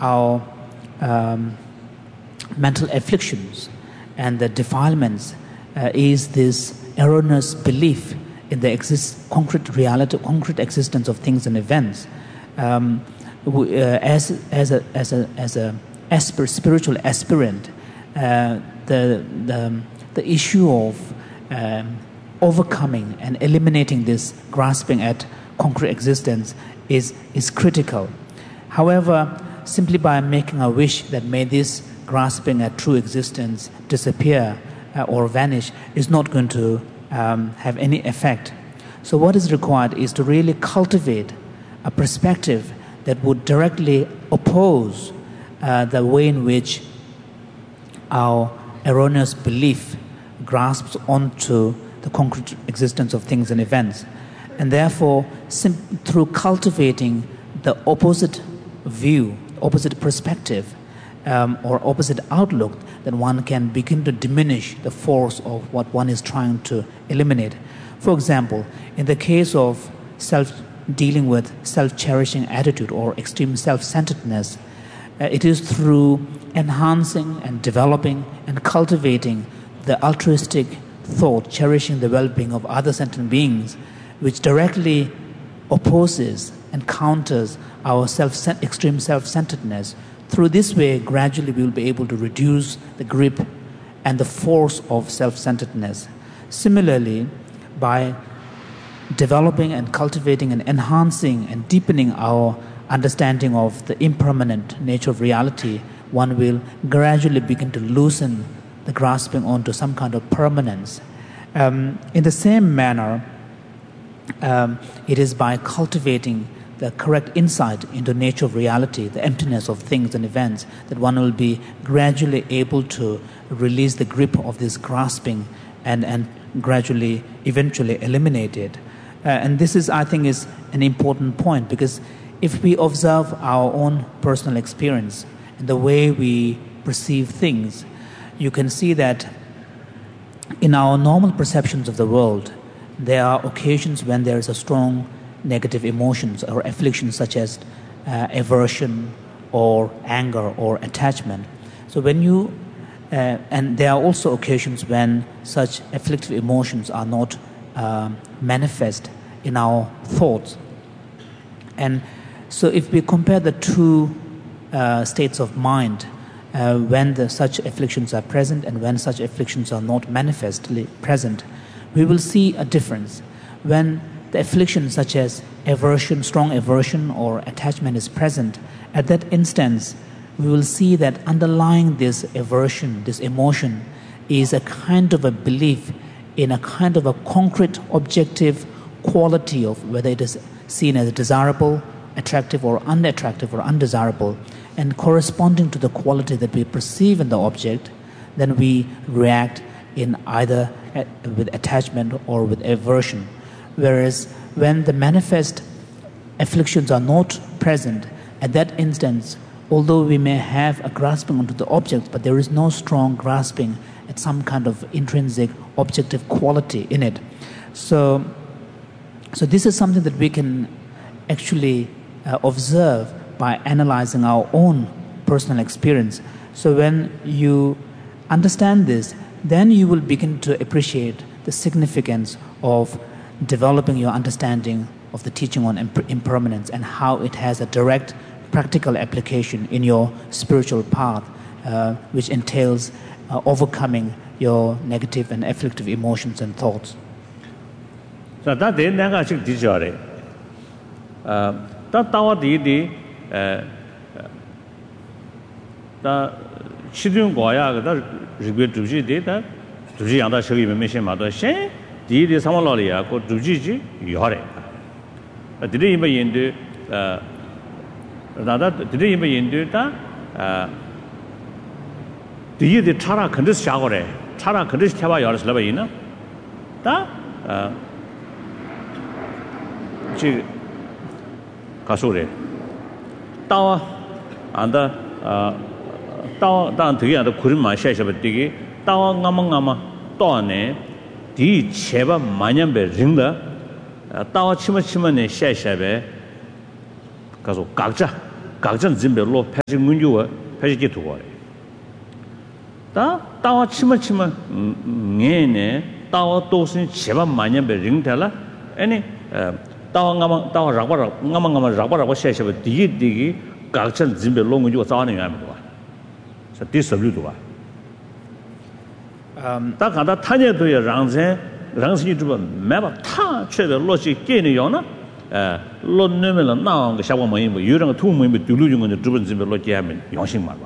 our mental afflictions and the defilements is this erroneous belief in the concrete reality, concrete existence of things and events. As a spiritual aspirant, the issue of overcoming and eliminating this grasping at concrete existence is critical. However, simply by making a wish that may this grasping at true existence disappear or vanish is not going to have any effect. So what is required is to really cultivate a perspective that would directly oppose the way in which our erroneous belief grasps onto the concrete existence of things and events. And therefore, through cultivating the opposite view, opposite perspective, or opposite outlook, then one can begin to diminish the force of what one is trying to eliminate. For example, in the case of dealing with self-cherishing attitude or extreme self-centeredness, it is through enhancing and developing and cultivating the altruistic thought, cherishing the well-being of other sentient beings, which directly opposes and counters our extreme self-centeredness. Through this way, gradually we will be able to reduce the grip and the force of self-centeredness. Similarly, by developing and cultivating and enhancing and deepening our understanding of the impermanent nature of reality, one will gradually begin to loosen the grasping onto some kind of permanence. In the same manner, it is by cultivating the correct insight into nature of reality, the emptiness of things and events, that one will be gradually able to release the grip of this grasping and gradually, eventually eliminate it. And this is, I think, is an important point, because if we observe our own personal experience and the way we perceive things, you can see that in our normal perceptions of the world, there are occasions when there is a strong negative emotions or afflictions such as aversion or anger or attachment. So when you and there are also occasions when such afflictive emotions are not manifest in our thoughts. And so if we compare the two states of mind, when such afflictions are present and when such afflictions are not manifestly present, we will see a difference. When the affliction such as aversion, strong aversion or attachment is present, at that instance, we will see that underlying this aversion, this emotion, is a kind of a belief in a kind of a concrete, objective quality of whether it is seen as desirable, attractive or unattractive or undesirable, and corresponding to the quality that we perceive in the object, then we react in either with attachment or with aversion. Whereas when the manifest afflictions are not present, at that instance, although we may have a grasping onto the object, but there is no strong grasping at some kind of intrinsic objective quality in it. So this is something that we can actually observe by analyzing our own personal experience. So when you understand this, then you will begin to appreciate the significance of developing your understanding of the teaching on impermanence and how it has a direct practical application in your spiritual path, which entails overcoming your negative and afflictive emotions and thoughts. So that then I should teach you. That tower the children Goya that regret to data to see other show you mission mother shame. Did the Samalolia go to Gigi, you are it. Did he even into did he even into that? Do you the Tara Kandis Shagore? Tara Kandis Tava Yoris Lavina? That Kasure Tower and the Tower down to the Kurima Shash of a diggy, Tower Namangama, Tone. Di cheba manyambe ringda tawa chima chima ne sha sha be kaso kakja 각전 진별로 패지 문제와 패지 도와래 다 따와 치마 네네 따와 도신 제발 많이 베링달라 아니 따와 가마 라바라고 셔셔 디기 각전 진별로 문제와 자는 야면 봐 자 디서블도 봐 다 간다 타녀도야 랑신이 좀 매바 타 최대 로지 깨는 요나 론네면 나온 거 샤워 뭐 유령 투모 뭐 둘루중 거 주변 집에 로지 하면 용신 말 봐.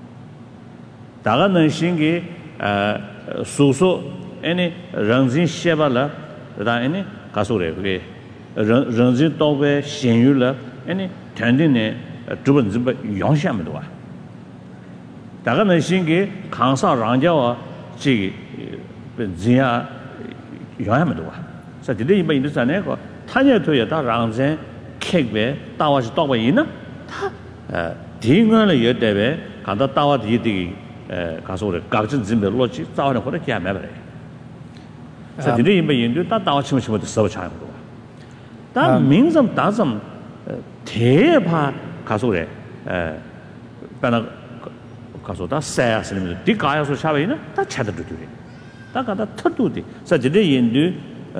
다가는 신기 소소 아니 랑신 셰발라 다니 가소래 그게 랑신 도베 신유라 아니 단디네 주변 집에 용시하면 돼. 다가는 신기 강사 랑자와 지 지야 용하면 돼. 자, 이제 이번 인도산에 그 타녀도에 다 랑zen 킥베 따와시 따와 있나? 다 딩을 여대베 간다 따와 뒤뒤 가서 각진 진별 로지 자원을 거래 개매 버려. 자, 이제 이번 인도 다 따와 치면 서버 차는 거. 다 민점 다점 대파 가서래 배나 가서 다 세야스는 뒤 가야서 샤베이나 다 차도 돼. 다 간다 터도디. 자, 이제 인도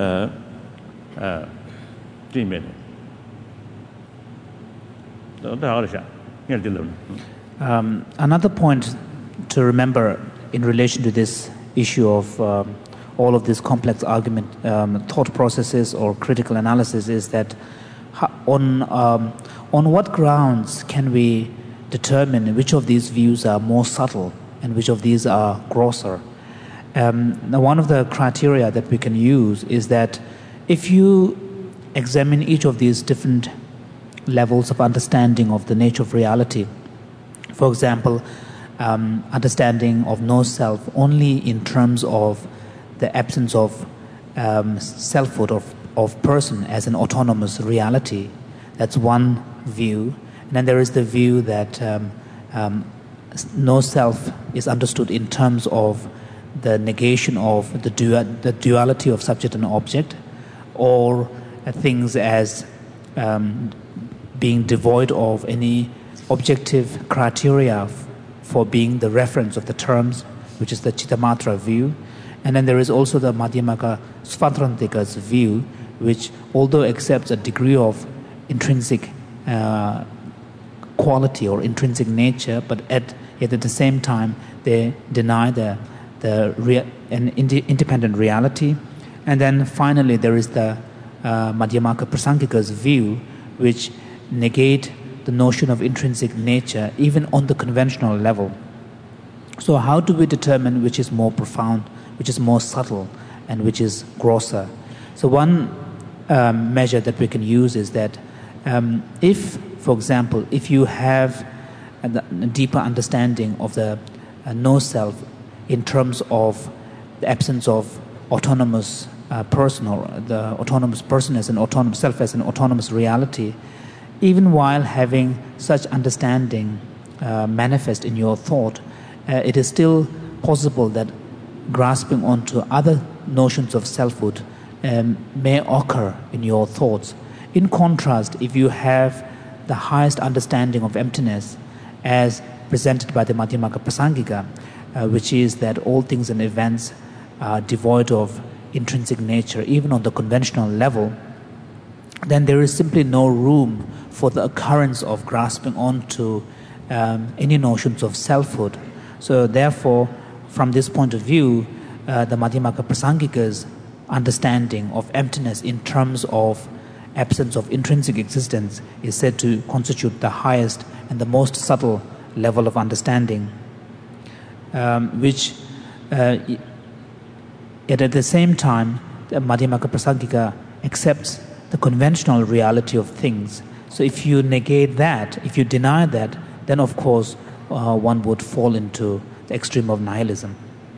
Another point to remember in relation to this issue of all of this complex argument, thought processes or critical analysis is that on what grounds can we determine which of these views are more subtle and which of these are grosser? Now, one of the criteria that we can use is that if you examine each of these different levels of understanding of the nature of reality, for example, understanding of no self only in terms of the absence of selfhood of person as an autonomous reality, that's one view. And then there is the view that no self is understood in terms of the negation of the duality of subject and object, or things as being devoid of any objective criteria for being the reference of the terms, which is the Chittamatra view. And then there is also the Madhyamaka Svatrantikas view, which although accepts a degree of intrinsic quality or intrinsic nature, but yet at the same time they deny an independent reality. And then finally there is the Madhyamaka Prasangika's view, which negate the notion of intrinsic nature even on the conventional level. So how do we determine which is more profound, which is more subtle, and which is grosser? So one measure that we can use is that if, for example, if you have a deeper understanding of the no self in terms of the absence of autonomous person, or the autonomous person as an autonomous self as an autonomous reality, even while having such understanding manifest in your thought, it is still possible that grasping onto other notions of selfhood may occur in your thoughts. In contrast, if you have the highest understanding of emptiness as presented by the Madhyamaka Prasangika, which is that all things and events are devoid of intrinsic nature, even on the conventional level, then there is simply no room for the occurrence of grasping onto any notions of selfhood. So therefore, from this point of view, the Madhyamaka Prasangika's understanding of emptiness in terms of absence of intrinsic existence is said to constitute the highest and the most subtle level of understanding, which yet at the same time, the Madhyamaka Prasangika accepts the conventional reality of things. So if you negate that, if you deny that, then of course one would fall into the extreme of nihilism.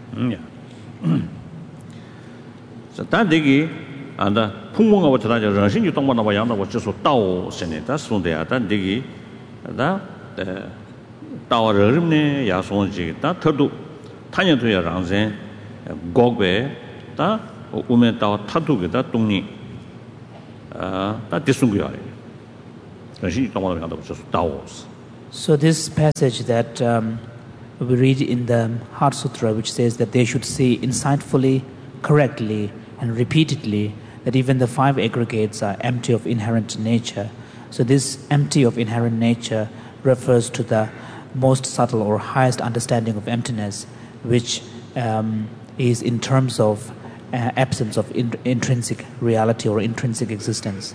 So that digi and Pumung of Taraja, Rashin, you don't want to buy on just so Tao Senate, that's from there. That digi, that Tao Rimne, Yasonji, that Turdu, Tanya to your Ranzen, Gogbe, that woman Tao Tatu, that Tuni, that Disungari. Rashin, you don't want to buy on just Taos. So this passage that we read in the Heart Sutra, which says that they should see insightfully, correctly, and repeatedly that even the five aggregates are empty of inherent nature. So this empty of inherent nature refers to the most subtle or highest understanding of emptiness, which is in terms of absence of intrinsic reality or intrinsic existence.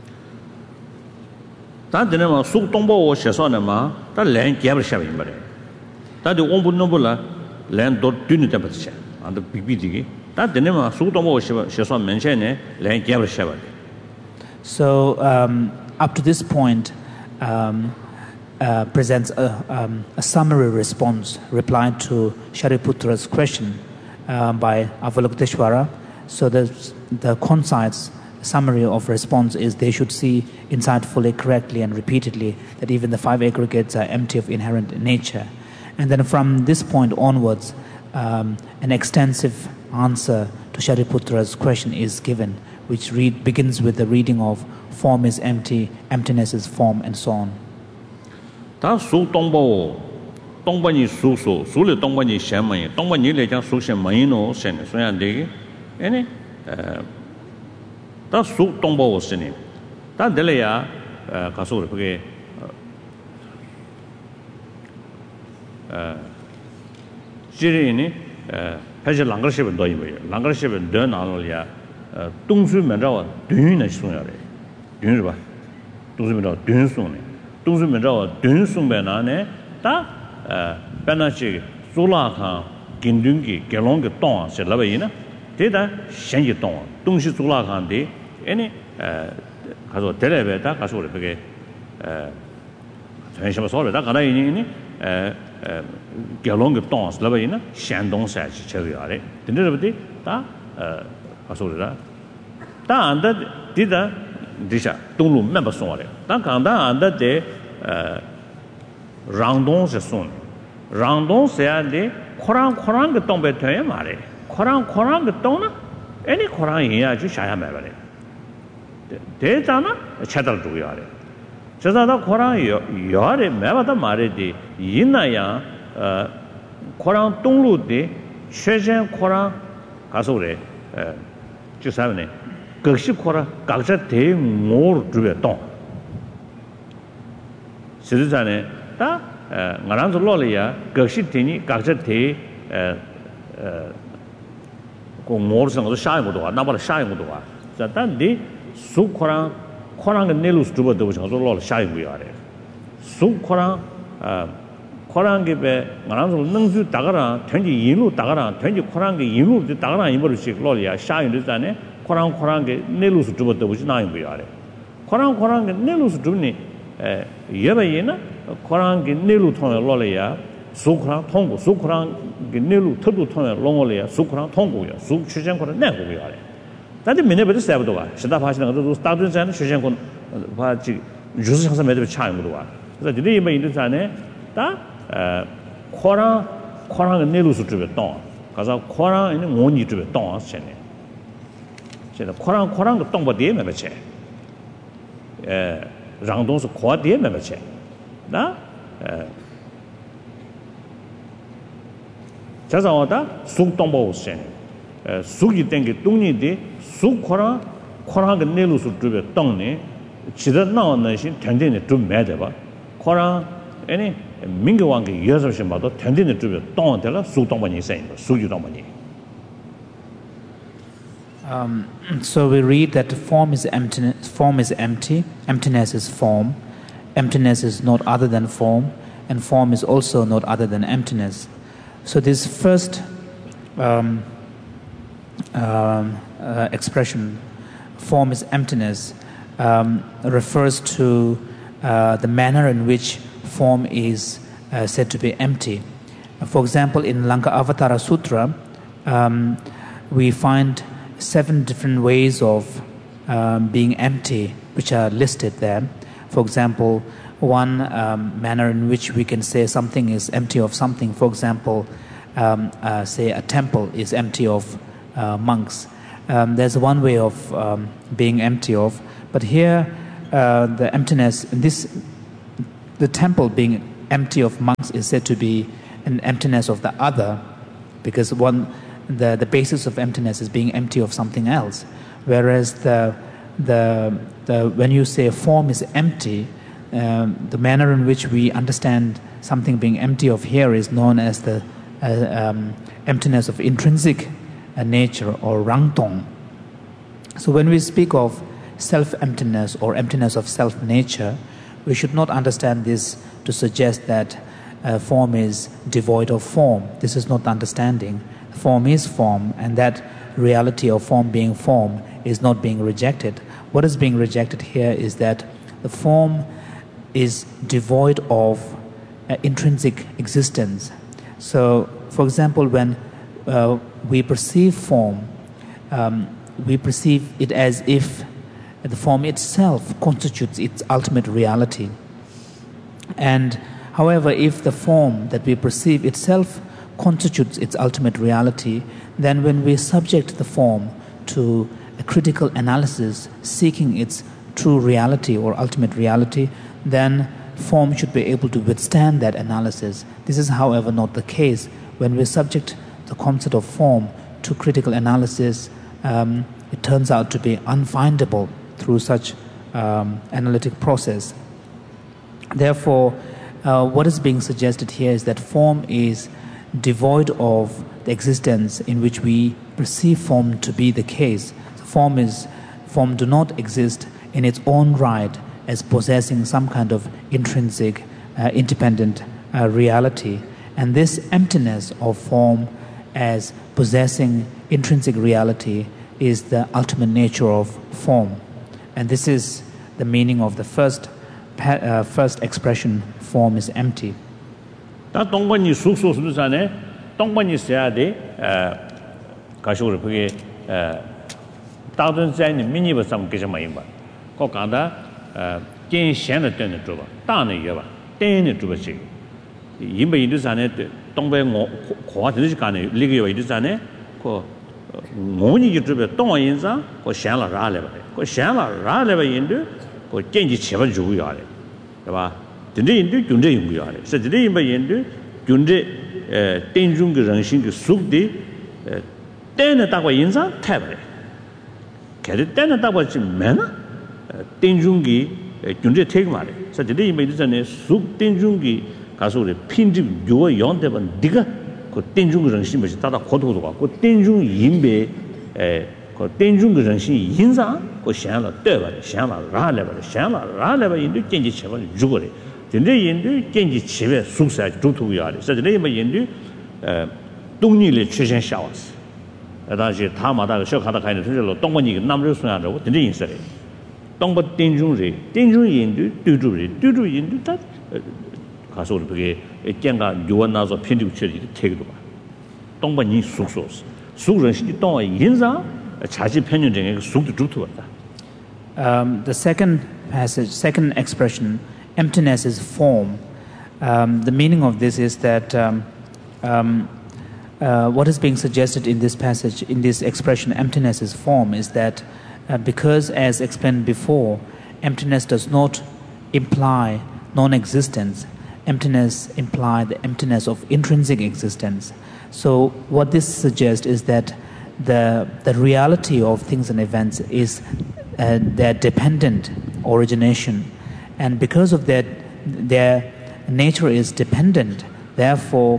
So up to this point presents a summary response reply to Shariputra's question by Avalokiteshvara. So the concise summary of response is they should see insightfully, correctly, and repeatedly that even the five aggregates are empty of inherent nature. And then from this point onwards, an extensive answer to Shariputra's question is given, which begins with the reading of form is empty, emptiness is form, and so on. So we read that form is empty, emptiness is form, emptiness is not other than form, and form is also not other than emptiness. So this first expression, form is emptiness, refers to the manner in which form is said to be empty. For example, in Lankavatara Sutra, we find 7 different ways of being empty, which are listed there. For example, one manner in which we can say something is empty of something. For example, say a temple is empty of monks. There's one way of being empty of, but here the emptiness, in this the temple being empty of monks is said to be an emptiness of the other, because the basis of emptiness is being empty of something else. Whereas when you say a form is empty, the manner in which we understand something being empty of here is known as the emptiness of intrinsic nature, or rangtong. So when we speak of self-emptiness or emptiness of self-nature, we should not understand this to suggest that form is devoid of form. This is not the understanding. Form is form, and that reality of form being form is not being rejected. What is being rejected here is that the form is devoid of intrinsic existence. So, for example, when we perceive form, we perceive it as if the form itself constitutes its ultimate reality. And however, if the form that we perceive itself constitutes its ultimate reality, then when we subject the form to a critical analysis seeking its true reality or ultimate reality, then form should be able to withstand that analysis. This is, however, not the case. When we subject the concept of form to critical analysis, it turns out to be unfindable through such analytic process. Therefore, what is being suggested here is that form is devoid of the existence in which we perceive form to be the case. Form do not exist in its own right as possessing some kind of intrinsic, independent reality. And this emptiness of form as possessing intrinsic reality is the ultimate nature of form. And this is the meaning of the first expression, form is empty. 다 동반이 숙소스도잖아요. 동반이 있어야 돼. 가시오를 그게 다른 자는 미니버 삼 계속 많이 봐. 꼭 간다. 괜찮은 때는 줘 봐. 다는 예 봐. 때는 줘 봐지. 이미 이르잖아요. 동배 고와 되지 간에 리그에 이르잖아요. 그 뭐니 유튜브에 동화 인사 그 샹라 라래 봐. 그 샹라 라래 봐 인도 그 괜지 쳐봐 주고 야래. 봐. 근데 인도 군대 연구 야래. 그래서 근데 인도 군대 땡중 그 정신 그 속디 때는 다고 인사 태버래. 걔들 때는 다고 지금 매나 땡중기 군대 태그 말해. 그래서 근데 인도 속 땡중기 가서 우리 핀지 요어 연대번 네가 그 땡중 그 정신 뭐지 다다 고도도 갖고 땡중 인배 그 땡중 그 정신 인사 그 샹라 때버래. 샹라 라래 봐. 샹라 라래 봐 인도 땡지 쳐봐 주거래. 근데 인도 땡지 집에 숙사 주투고야. 그래서 근데 인도 동리를 최신 샤워스. 다시 타마다 쇼카다 가는 틀로 동번이 남을 수야라고 근데 인사래. 동번 땡중리 땡중 인도 뚜두 인도 다 가서 우리 그게 땡가 요원나서 편집 처리 태기도 봐. 동번이 숙소스. 숙런시 동아 인사 자지 편견쟁에 숙도 주투었다. The second passage, second expression, emptiness is form. The meaning of this is that what is being suggested in this passage, in this expression, emptiness is form, is that because, as explained before, emptiness does not imply non-existence. Emptiness implies the emptiness of intrinsic existence. So what this suggests is that the reality of things and events is their dependent origination. And because of that, their nature is dependent. Therefore,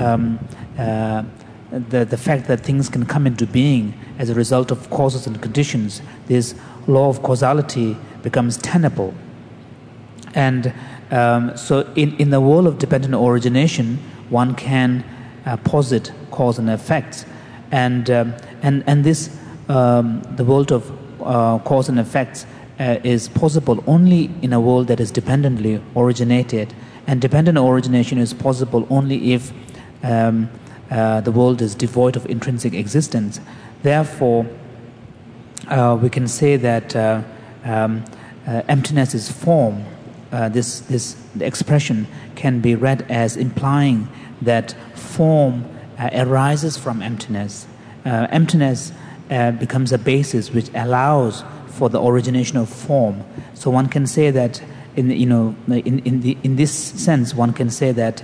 the fact that things can come into being as a result of causes and conditions, this law of causality becomes tenable. And so in the world of dependent origination, one can posit cause and effects. And this, the world of cause and effects is possible only in a world that is dependently originated. And dependent origination is possible only if the world is devoid of intrinsic existence. Therefore, we can say that emptiness is form. This expression can be read as implying that form arises from emptiness. Emptiness becomes a basis which allows for the origination of form. So one can say that in this sense, one can say that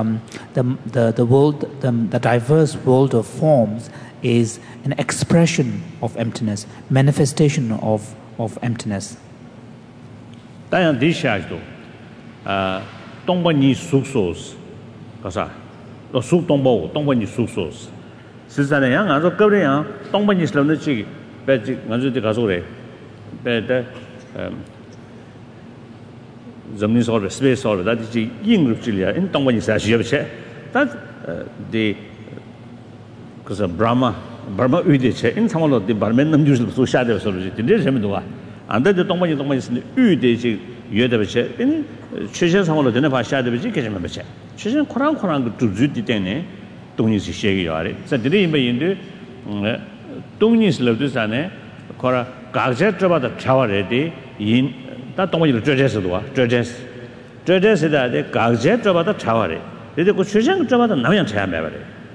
the diverse world of forms is an expression of emptiness, manifestation of emptiness. 다양 디샤도 동반이 숙소스 가사 또 숙동보 동반이 숙소스 스자네 양 아주 거래야 동반이 슬럼의 지 배지 가지고 가서 그래 배데 점니 서버 스페이스 서버 다지 잉그룹질이야 인 동반이 사시여체 다디 그래서 브라마 의대체 인 상황으로 디 바르멘 남주실 소 샤데 서버지 근데 재미도가 안데도 동반이 쓰는 의대지 유대버체 인 최신 상황으로 되는 바 샤데버지 계시면 버체 최신 코랑 그 두주디 때문에 동니스 시에요 아래 그래서 드리임베인데 동니스럽도 산에 코라 각제 잡아다 차와래디 인다 동반이를 저제스도와 저제스다데 각제 잡아다 차와래 근데 그 최신 잡아다 나면 차야매버래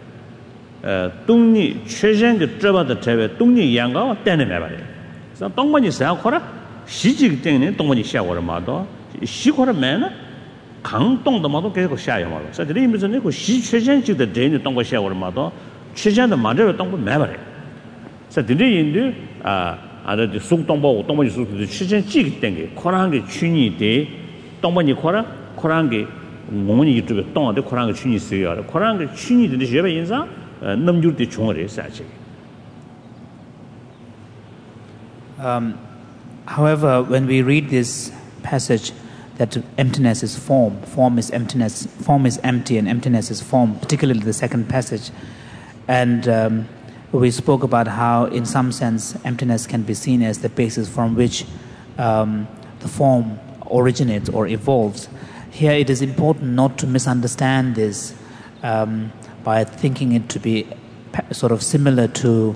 동니 최신 그 잡아다 차베 동니 양가 때문에 매버래 그래서 동반이 사코라 시직 때문에 동반이 시하고를 마도 시코라 매나 강동도 마도 계속 시야요 마도 그래서 드리임에서 그 시최전직의 대인의 동반 시하고를 마도 최전의 맞아요 동반 매버래 그래서 드리임도 아르디 숙동보 동반이 숙도 최전직 때문에 코랑게 춘이 돼 동반이 코랑게 공원이 유튜브에 동안에 코랑게 춘이 있어요 코랑게 춘이 되는 시에 인사 넘줄때 종을 했어야지 However, when we read this passage that emptiness is form, form is emptiness, form is empty and emptiness is form, particularly the second passage, and we spoke about how in some sense emptiness can be seen as the basis from which the form originates or evolves. Here it is important not to misunderstand this by thinking it to be sort of similar to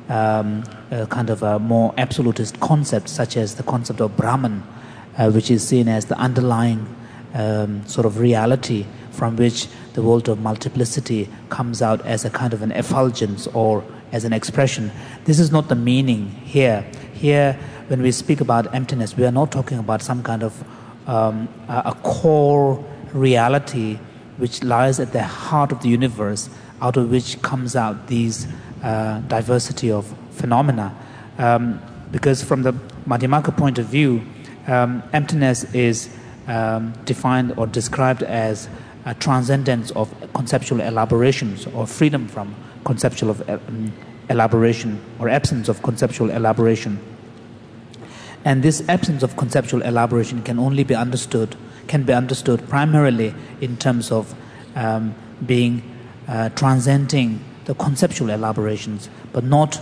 a kind of a more absolutist concept, such as the concept of Brahman, which is seen as the underlying sort of reality from which the world of multiplicity comes out as a kind of an effulgence or as an expression. This is not the meaning here. Here, when we speak about emptiness, we are not talking about some kind of a core reality which lies at the heart of the universe, out of which comes out these diversity of phenomena. Because from the Madhyamaka point of view, emptiness is defined or described as a transcendence of conceptual elaborations or freedom from conceptual elaboration or absence of conceptual elaboration. And this absence of conceptual elaboration can be understood primarily in terms of being transcending the conceptual elaborations, but not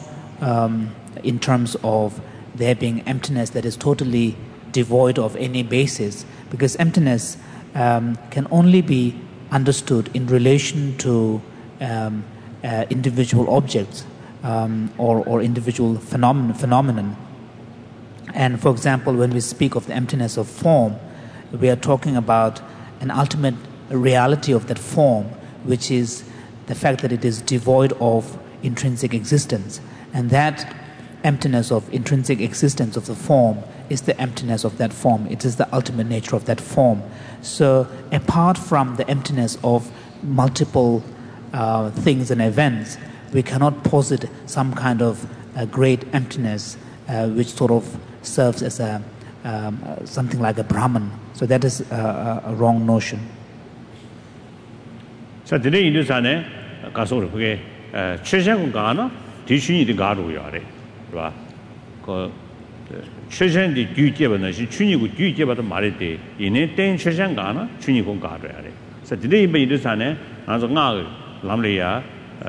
in terms of there being emptiness that is totally devoid of any basis, because emptiness can only be understood in relation to individual objects or individual phenomenon. And for example, when we speak of the emptiness of form, we are talking about an ultimate reality of that form, which is the fact that it is devoid of intrinsic existence. And that emptiness of intrinsic existence of the form is the emptiness of that form. It is the ultimate nature of that form. So apart from the emptiness of multiple things and events, we cannot posit some kind of great emptiness which sort of serves as something like a Brahman. So that is a wrong notion. So today in this ane kaso 그게 최신 가나 뒤춘이 가로요 아래. 봐. 그 최신의 뒤제번은 춘이고 뒤제번도 말했대. 이내 땡 최신 가나 춘이고 가로요 아래. 그래서 today in this ane 아주 나 남래야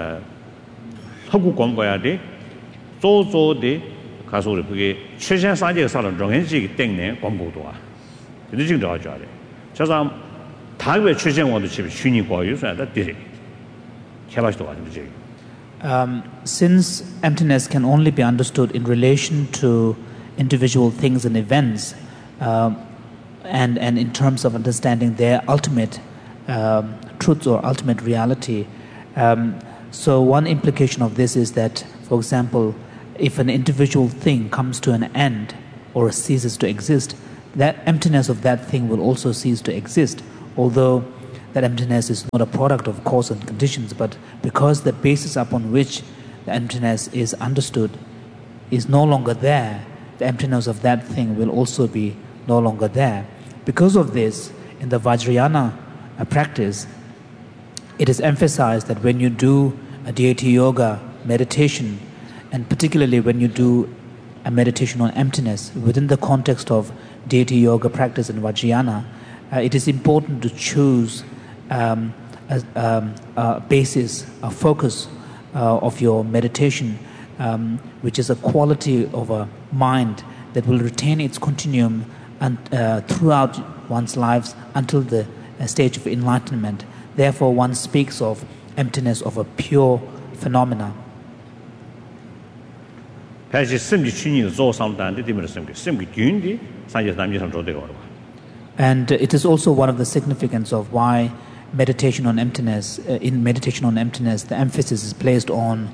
하고 공부해야 돼. 조조데 가서 그게 최신 산지가 사람 정해지기 때문에 공부도 와. 근데 지금 더 하죠. 저 사람 다음에 최신 원도 집에 춘이 거유서야 돼. 개발도 가지고 since emptiness can only be understood in relation to individual things and events, and in terms of understanding their ultimate truths or ultimate reality, so one implication of this is that, for example, if an individual thing comes to an end or ceases to exist, that emptiness of that thing will also cease to exist, although that emptiness is not a product of cause and conditions, but because the basis upon which the emptiness is understood is no longer there, the emptiness of that thing will also be no longer there. Because of this, in the Vajrayana practice, it is emphasized that when you do a deity yoga meditation, and particularly when you do a meditation on emptiness within the context of deity yoga practice in Vajrayana, it is important to choose a basis, a focus of your meditation, which is a quality of a mind that will retain its continuum throughout one's lives until the stage of enlightenment. Therefore, one speaks of emptiness of a pure phenomena. And it is also one of the significance of why meditation on emptiness, in meditation on emptiness, the emphasis is placed on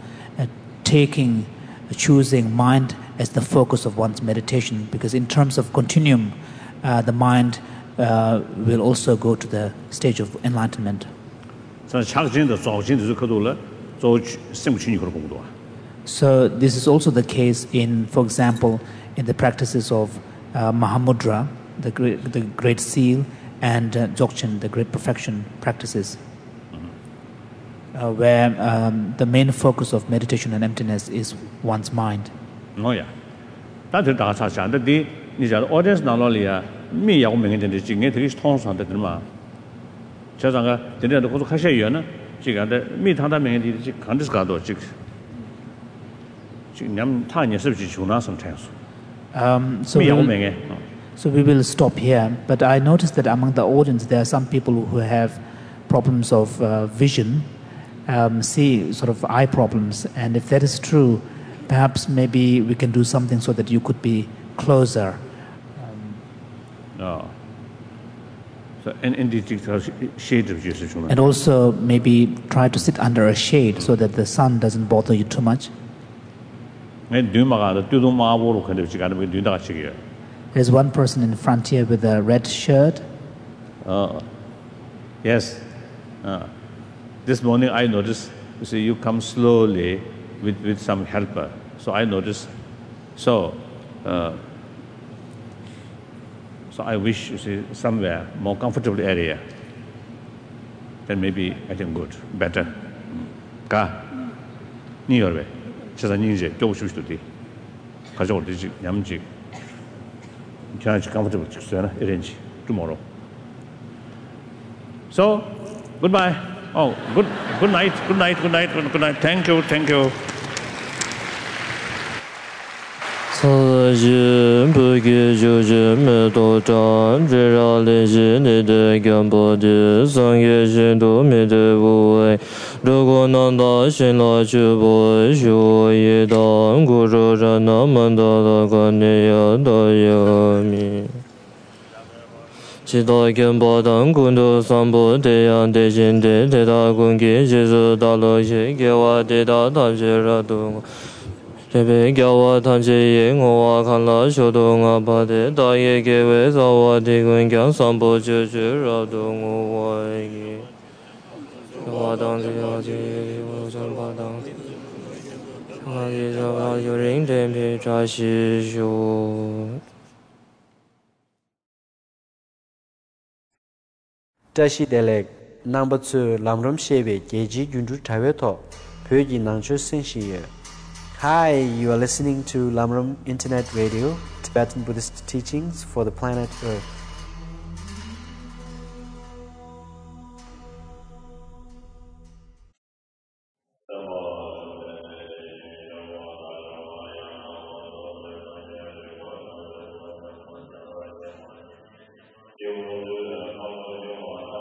choosing mind as the focus of one's meditation, because in terms of continuum, the mind will also go to the stage of enlightenment. So this is also the case in, for example, in the practices of Mahamudra, the great seal, and Dzogchen, the great perfection practices, where the main focus of meditation and emptiness is one's mind. Oh yeah, that is the audience now. Me ya我们的经验特通上的的嘛，加上个真正的工作开学员呢，这个的没他的面的这看的是干多这个，这年他年是不是就那什么程度？So we will stop here. But I noticed that among the audience there are some people who have problems of vision, see sort of eye problems, and if that is true, perhaps maybe we can do something so that you could be closer. So, and also maybe try to sit under a shade so that the sun doesn't bother you too much. There's one person in front here with a red shirt. Yes. This morning I noticed, you come slowly with some helper. So I noticed. So I wish you see somewhere more comfortable area. Then maybe I think good, better. Ka, ni yorbe, chasa ninje, kyo shu shu di, kajo di ji, yam ji, kya comfortable chusena arrange tomorrow. So, goodbye. Oh, good night. Thank you. Jin Bugi Jujin Medo Zhan Zhira Li Jin Nide Gyambo Di Sang Ye Jin Du Mi De Wu Wei Rugu Nanda Xin La Chu Bo Shu Yi Dan Gu Zhu Zhan Na Man Da La Ga Ni Ya Da Ya Mi Chi Da Gen Ba Dan Gun Du San Bo De Yang De Jin De De Da Gun Gi Ji Zu Da Lo Xi Ge Wa De Da Tam Xi Ra Du Tebe Gyawa Tanche Ye Ngowa Kanla Shodo Nga Pade Da Ye Gewe Zawa Digun Gyang Sambo Chu Chu Rado Ngowa Ye Gyawa Dang Zi Ya Ji Ye Wo Chan Pa Dang Nga Ye Zawa Yu Ring Ten Pi Cha Shi Shu Tashi Delek Number 2 Lamram Shebe Geji Junju Tawe To Pyoji Nangcho Senshi Ye. Hi, you are listening to Lamram Internet Radio, Tibetan Buddhist teachings for the planet Earth.